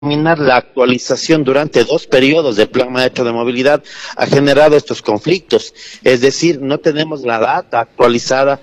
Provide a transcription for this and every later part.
terminar la actualización durante 2 periodos del Plan Maestro de Movilidad ha generado estos conflictos. Es decir, no tenemos la data actualizada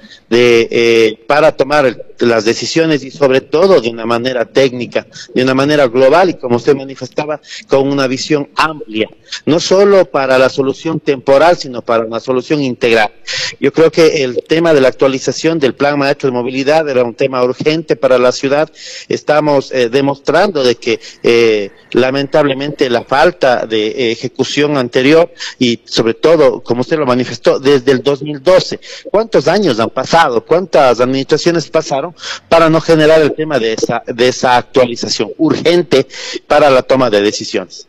para tomar las decisiones y sobre todo de una manera técnica, de una manera global y como usted manifestaba, con una visión amplia, no solo para la solución temporal, sino para una solución integral. Yo creo que el tema de la actualización del Plan Maestro de Movilidad era un tema urgente para la ciudad. Estamos demostrando de que lamentablemente la falta de ejecución anterior y sobre todo, como usted lo manifestó, desde el 2012. ¿Cuántos años han pasado? ¿Cuántas administraciones pasaron para no generar el tema de esa actualización urgente para la toma de decisiones?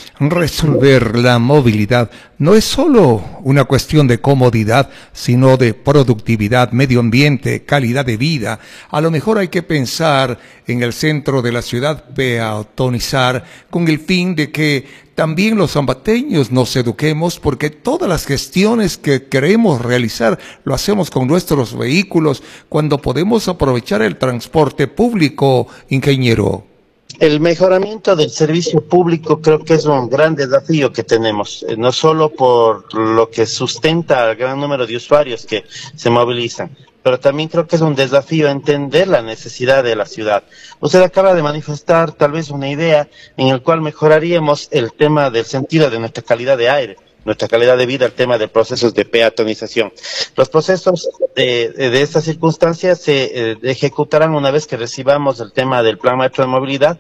Resolver la movilidad no es solo una cuestión de comodidad, sino de productividad, medio ambiente, calidad de vida. A lo mejor hay que pensar en el centro de la ciudad, peatonizar, con el fin de que también los ambateños nos eduquemos, porque todas las gestiones que queremos realizar lo hacemos con nuestros vehículos, cuando podemos aprovechar el transporte público, ingeniero. El mejoramiento del servicio público creo que es un gran desafío que tenemos, no solo por lo que sustenta al gran número de usuarios que se movilizan, pero también creo que es un desafío entender la necesidad de la ciudad. Usted acaba de manifestar tal vez una idea en el cual mejoraríamos el tema del sentido de nuestra calidad de aire, nuestra calidad de vida, el tema de procesos de peatonización. Los procesos de estas circunstancias se ejecutarán una vez que recibamos el tema del Plan Maestro de Movilidad,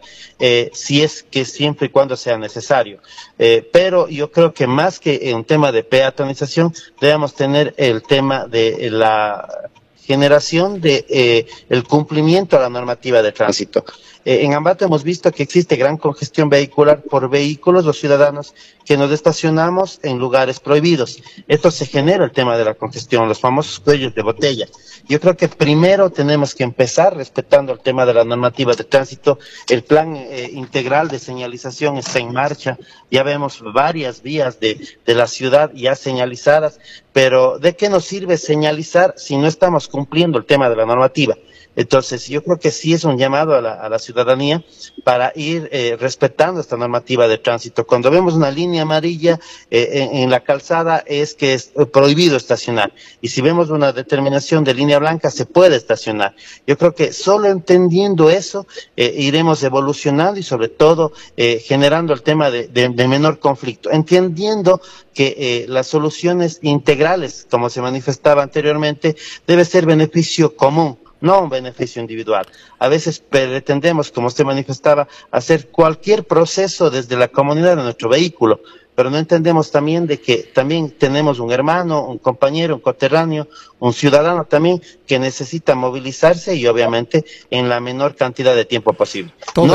si es que siempre y cuando sea necesario. Pero yo creo que más que un tema de peatonización, debemos tener el tema de la generación de el cumplimiento a la normativa de tránsito. En Ambato hemos visto que existe gran congestión vehicular por vehículos, los ciudadanos que nos estacionamos en lugares prohibidos. Esto se genera el tema de la congestión, los famosos cuellos de botella. Yo creo que primero tenemos que empezar respetando el tema de la normativa de tránsito. El plan integral de señalización está en marcha. Ya vemos varias vías de la ciudad ya señalizadas, pero ¿de qué nos sirve señalizar si no estamos cumpliendo el tema de la normativa? Entonces, yo creo que sí es un llamado a la ciudadanía para ir respetando esta normativa de tránsito. Cuando vemos una línea amarilla en la calzada es que es prohibido estacionar. Y si vemos una determinación de línea blanca, se puede estacionar. Yo creo que solo entendiendo eso iremos evolucionando y sobre todo generando el tema de menor conflicto. Entendiendo que las soluciones integrales, como se manifestaba anteriormente, debe ser beneficio común, no un beneficio individual. A veces pretendemos, como usted manifestaba, hacer cualquier proceso desde la comunidad de nuestro vehículo, pero no entendemos también de que también tenemos un hermano, un compañero, un coterráneo, un ciudadano también que necesita movilizarse y obviamente en la menor cantidad de tiempo posible.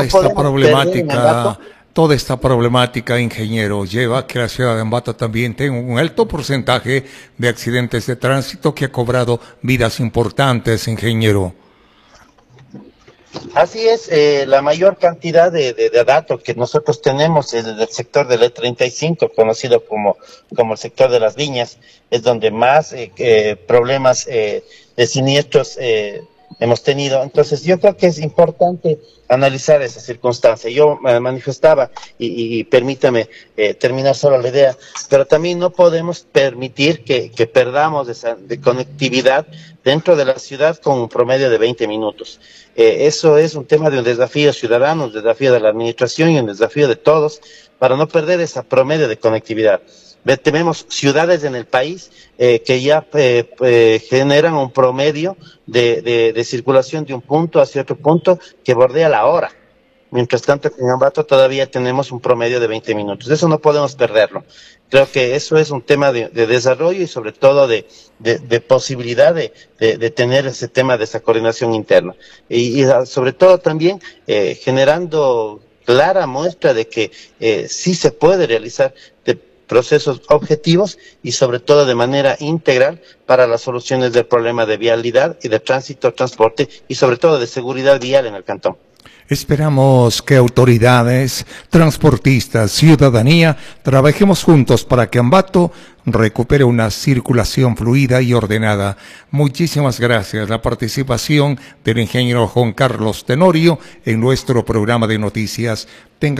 Toda esta problemática, ingeniero, lleva a que la ciudad de Ambato también tenga un alto porcentaje de accidentes de tránsito que ha cobrado vidas importantes, ingeniero. Así es, la mayor cantidad de datos que nosotros tenemos es del sector del E35, conocido como el sector de las viñas, es donde más problemas de siniestros hemos tenido. Entonces yo creo que es importante analizar esa circunstancia. Yo manifestaba, y permítame terminar solo la idea, pero también no podemos permitir que perdamos esa de conectividad dentro de la ciudad con un promedio de 20 minutos. Eso es un tema de un desafío ciudadano, un desafío de la administración y un desafío de todos para no perder esa promedio de conectividad. Tenemos ciudades en el país que ya generan un promedio de circulación de un punto hacia otro punto que bordea la hora. Mientras tanto, en Ambato todavía tenemos un promedio de 20 minutos. Eso no podemos perderlo. Creo que eso es un tema de desarrollo y sobre todo de posibilidad de tener ese tema de esa coordinación interna. Y sobre todo también generando clara muestra de que sí se puede realizar procesos objetivos y sobre todo de manera integral para las soluciones del problema de vialidad y de tránsito, transporte y sobre todo de seguridad vial en el cantón. Esperamos que autoridades, transportistas, ciudadanía, trabajemos juntos para que Ambato recupere una circulación fluida y ordenada. Muchísimas gracias. La participación del ingeniero Juan Carlos Tenorio en nuestro programa de noticias.